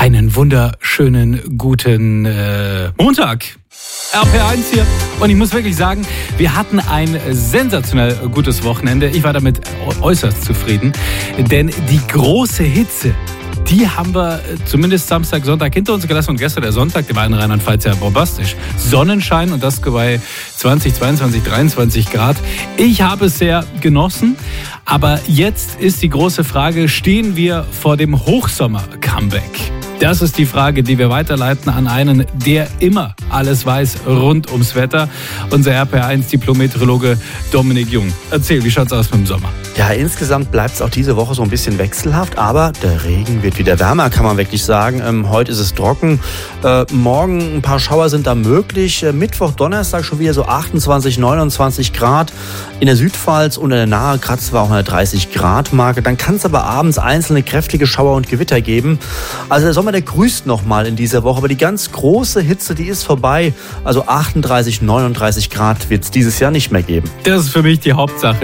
Einen wunderschönen guten Montag. RPR1 hier. Und ich muss wirklich sagen, wir hatten ein sensationell gutes Wochenende. Ich war damit äußerst zufrieden. Denn die große Hitze, die haben wir zumindest Samstag, Sonntag hinter uns gelassen. Und gestern der Sonntag, der war in Rheinland-Pfalz ja bombastisch. Sonnenschein und das bei 20, 22, 23 Grad. Ich habe es sehr genossen. Aber jetzt ist die große Frage, stehen wir vor dem Hochsommer-Comeback? Das ist die Frage, die wir weiterleiten an einen, der immer alles weiß rund ums Wetter. Unser RPR1-Diplom-Meteorologe Dominik Jung. Erzähl, wie schaut's aus mit dem Sommer? Ja, insgesamt bleibt es auch diese Woche so ein bisschen wechselhaft, aber der Regen wird wieder wärmer, kann man wirklich sagen. Heute ist es trocken, morgen ein paar Schauer sind da möglich. Mittwoch, Donnerstag schon wieder so 28, 29 Grad. In der Südpfalz und in der Nahe kratzt wir auch eine 30-Grad-Marke. Dann kann es aber abends einzelne kräftige Schauer und Gewitter geben. Also der Sommer, der grüßt nochmal in dieser Woche, aber die ganz große Hitze, die ist vorbei. Also 38, 39 Grad wird es dieses Jahr nicht mehr geben. Das ist für mich die Hauptsache.